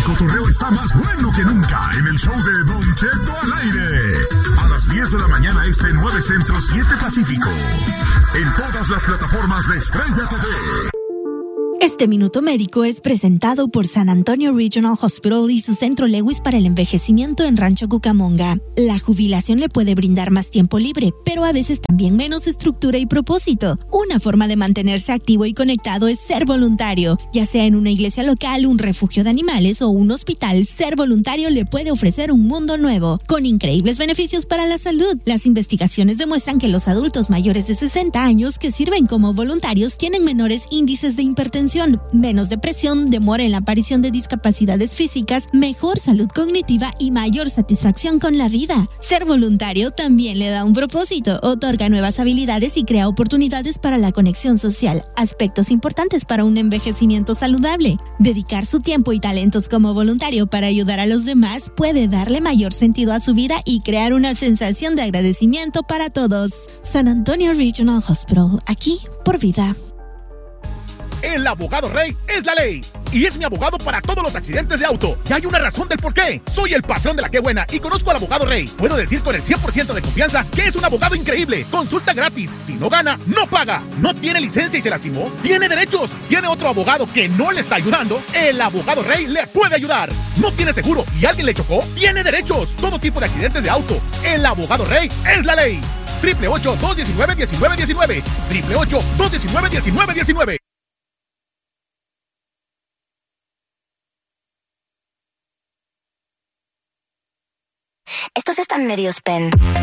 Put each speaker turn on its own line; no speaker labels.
El cotorreo está más bueno que nunca en el show de Don Cheto al aire. A las 10 de la mañana este 9 Centro 7 Pacífico. En todas las plataformas de Estrella TV.
Este Minuto Médico es presentado por San Antonio Regional Hospital y su Centro Lewis para el Envejecimiento en Rancho Cucamonga. La jubilación le puede brindar más tiempo libre, pero a veces también menos estructura y propósito. Una forma de mantenerse activo y conectado es ser voluntario. Ya sea en una iglesia local, un refugio de animales o un hospital, ser voluntario le puede ofrecer un mundo nuevo, con increíbles beneficios para la salud. Las investigaciones demuestran que los adultos mayores de 60 años que sirven como voluntarios tienen menores índices de hipertensión, menos depresión, demora en la aparición de discapacidades físicas, mejor salud cognitiva y mayor satisfacción con la vida. Ser voluntario también le da un propósito, otorga nuevas habilidades y crea oportunidades para la conexión social, aspectos importantes para un envejecimiento saludable. Dedicar su tiempo y talentos como voluntario para ayudar a los demás puede darle mayor sentido a su vida y crear una sensación de agradecimiento para todos. San Antonio Regional Hospital, aquí por vida.
El abogado Rey es la ley y es mi abogado para todos los accidentes de auto. Y hay una razón del por qué. Soy el patrón de la Qué Buena y conozco al abogado Rey. Puedo decir con el 100% de confianza que es un abogado increíble. Consulta gratis. Si no gana, no paga. No tiene licencia y se lastimó. Tiene derechos. Tiene otro abogado que no le está ayudando. El abogado Rey le puede ayudar. No tiene seguro y alguien le chocó. Tiene derechos. Todo tipo de accidentes de auto. El abogado Rey es la ley. 888-219-1919. 888-219-1919.
Estos están medios pen.